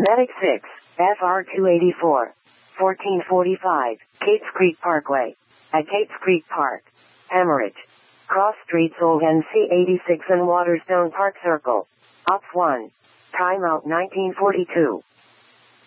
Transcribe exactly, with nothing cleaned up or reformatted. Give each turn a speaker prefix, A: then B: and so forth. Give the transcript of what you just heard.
A: Medic six, F R two eighty-four, fourteen forty-five, Cates Creek Parkway. At Cates Creek Park. Hemorrhage. Cross Streets Old N C eighty-six and Waterstone Park Circle. Ops one. Timeout nineteen forty-two.